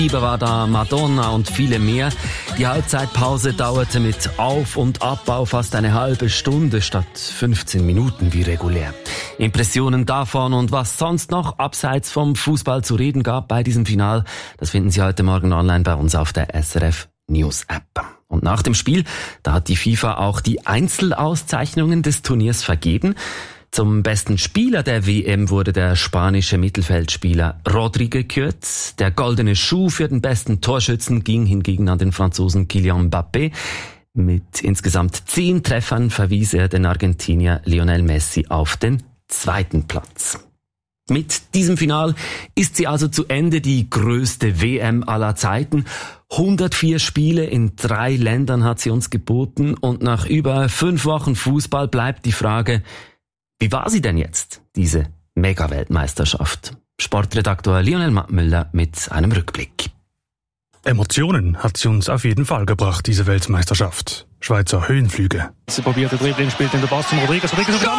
Bieber war da, Madonna und viele mehr. Die Halbzeitpause dauerte mit Auf- und Abbau fast eine halbe Stunde statt 15 Minuten wie regulär. Impressionen davon und was sonst noch abseits vom Fußball zu reden gab bei diesem Final, das finden Sie heute Morgen online bei uns auf der SRF News App. Und nach dem Spiel, da hat die FIFA auch die Einzelauszeichnungen des Turniers vergeben. Zum besten Spieler der WM wurde der spanische Mittelfeldspieler Rodri gekürt. Der goldene Schuh für den besten Torschützen ging hingegen an den Franzosen Kylian Mbappé. Mit insgesamt 10 Treffern verwies er den Argentinier Lionel Messi auf den 2. Platz. Mit diesem Final ist sie also zu Ende, die größte WM aller Zeiten. 104 Spiele in 3 Ländern hat sie uns geboten und nach über 5 Wochen Fußball bleibt die Frage: Wie war sie denn jetzt, diese Mega-Weltmeisterschaft? Sportredaktor Lionel Mattmüller mit einem Rückblick. Emotionen hat sie uns auf jeden Fall gebracht, diese Weltmeisterschaft. Schweizer Höhenflüge. Sie probiert den Dribbling, spielt in der Pass zum Rodriguez.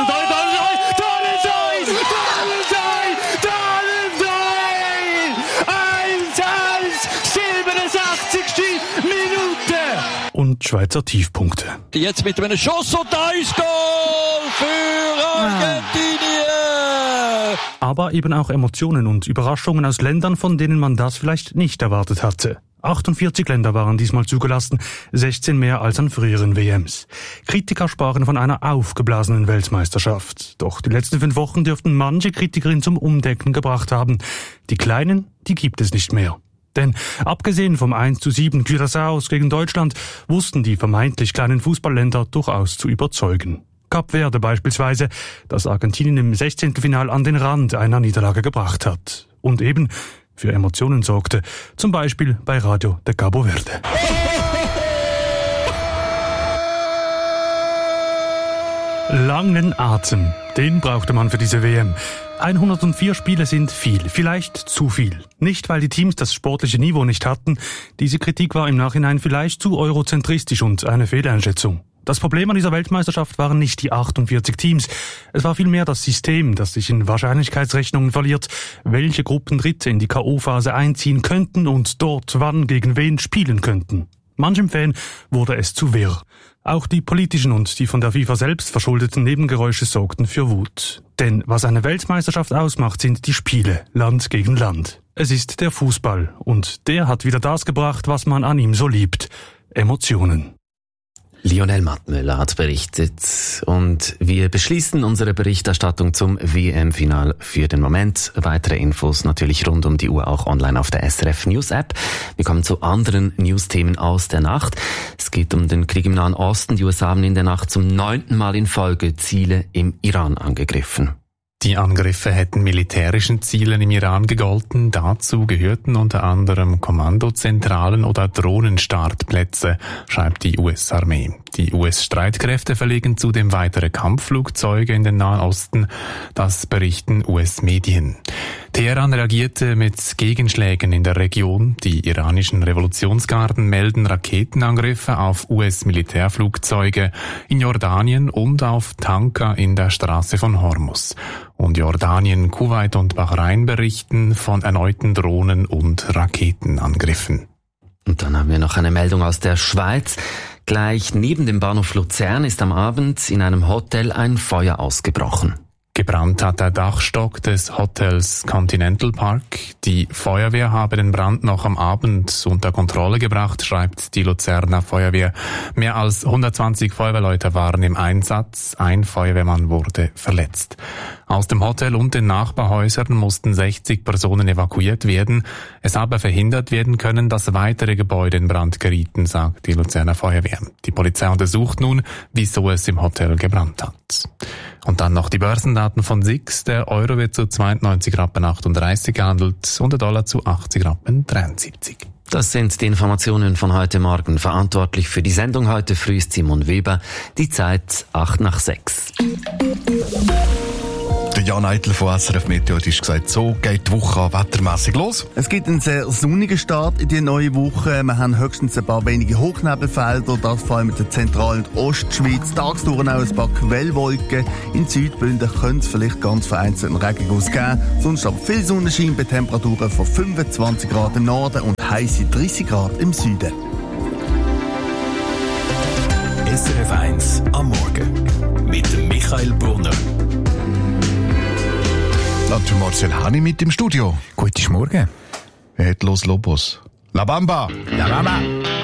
Und Schweizer Tiefpunkte. Jetzt mit einem Schuss und da ist Goal für Argentinien! Aber eben auch Emotionen und Überraschungen aus Ländern, von denen man das vielleicht nicht erwartet hatte. 48 Länder waren diesmal zugelassen, 16 mehr als an früheren WMs. Kritiker sprachen von einer aufgeblasenen Weltmeisterschaft. Doch die letzten 5 Wochen dürften manche Kritikerinnen zum Umdenken gebracht haben. Die Kleinen, die gibt es nicht mehr. Denn abgesehen vom 1:7 Curaçao gegen Deutschland wussten die vermeintlich kleinen Fußballländer durchaus zu überzeugen. Kap Verde beispielsweise, das Argentinien im 16. Final an den Rand einer Niederlage gebracht hat. Und eben für Emotionen sorgte, zum Beispiel bei Radio de Cabo Verde. Langen Atem, den brauchte man für diese WM. 104 Spiele sind viel, vielleicht zu viel. Nicht, weil die Teams das sportliche Niveau nicht hatten. Diese Kritik war im Nachhinein vielleicht zu eurozentristisch und eine Fehleinschätzung. Das Problem an dieser Weltmeisterschaft waren nicht die 48 Teams. Es war vielmehr das System, das sich in Wahrscheinlichkeitsrechnungen verliert, welche Gruppen Dritte in die K.O.-Phase einziehen könnten und dort wann gegen wen spielen könnten. Manchem Fan wurde es zu wirr. Auch die politischen und die von der FIFA selbst verschuldeten Nebengeräusche sorgten für Wut. Denn was eine Weltmeisterschaft ausmacht, sind die Spiele, Land gegen Land. Es ist der Fußball und der hat wieder das gebracht, was man an ihm so liebt: Emotionen. Lionel Mattmüller hat berichtet und wir beschließen unsere Berichterstattung zum WM-Final für den Moment. Weitere Infos natürlich rund um die Uhr auch online auf der SRF News App. Wir kommen zu anderen News-Themen aus der Nacht. Es geht um den Krieg im Nahen Osten. Die USA haben in der Nacht zum 9. Mal in Folge Ziele im Iran angegriffen. Die Angriffe hätten militärischen Zielen im Iran gegolten. Dazu gehörten unter anderem Kommandozentralen oder Drohnenstartplätze, schreibt die US-Armee. Die US-Streitkräfte verlegen zudem weitere Kampfflugzeuge in den Nahen Osten. Das berichten US-Medien. Teheran reagierte mit Gegenschlägen in der Region. Die iranischen Revolutionsgarden melden Raketenangriffe auf US-Militärflugzeuge in Jordanien und auf Tanker in der Straße von Hormuz. Und Jordanien, Kuwait und Bahrain berichten von erneuten Drohnen- und Raketenangriffen. Und dann haben wir noch eine Meldung aus der Schweiz. Gleich neben dem Bahnhof Luzern ist am Abend in einem Hotel ein Feuer ausgebrochen. Gebrannt hat der Dachstock des Hotels Continental Park. Die Feuerwehr habe den Brand noch am Abend unter Kontrolle gebracht, schreibt die Luzerner Feuerwehr. Mehr als 120 Feuerwehrleute waren im Einsatz. Ein Feuerwehrmann wurde verletzt. Aus dem Hotel und den Nachbarhäusern mussten 60 Personen evakuiert werden. Es habe verhindert werden können, dass weitere Gebäude in Brand gerieten, sagt die Luzerner Feuerwehr. Die Polizei untersucht nun, wieso es im Hotel gebrannt hat. Und dann noch die Börsendaten von SIX. Der Euro wird zu 92,38 gehandelt und der Dollar zu 80,73. Das sind die Informationen von heute Morgen. Verantwortlich für die Sendung heute früh ist Simon Weber. Die Zeit 5:08. Der Jan Eitel von SRF Meteo hat gesagt, so geht die Woche wettermässig los. Es gibt einen sehr sonnigen Start in die neue Woche. Wir haben höchstens ein paar wenige Hochnebelfelder, das vor allem in der Zentral- und Ostschweiz. Tagsdurch auch ein paar Quellwolken. In Südbünden könnte es vielleicht ganz vereinzelt einen Regenguss geben. Sonst aber viel Sonnenschein bei Temperaturen von 25 Grad im Norden und heisse 30 Grad im Süden. SRF 1 am Morgen mit dem Michael Brunner. Der Marcel Hani mit im Studio. Guten Morgen. Er hat Los Lobos. La Bamba. La Bamba.